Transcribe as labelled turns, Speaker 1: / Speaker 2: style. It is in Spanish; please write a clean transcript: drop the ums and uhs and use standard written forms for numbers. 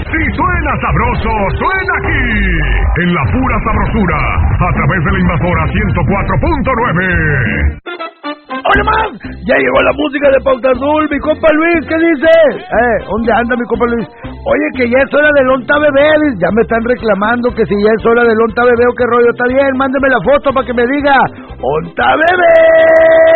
Speaker 1: Si suena sabroso, suena aquí. En la pura sabrosura, a través de la Invasora 104.9.
Speaker 2: ¡Oye, más! Ya llegó la música de Pauta Azul, mi compa Luis, ¿qué dice? ¿Dónde anda mi compa Luis? Oye, que ya es hora del Onta Bebé, ya me están reclamando que si ya es hora del Onta Bebé o qué rollo, está bien, mándeme la foto para que me diga ¡Onta Bebé!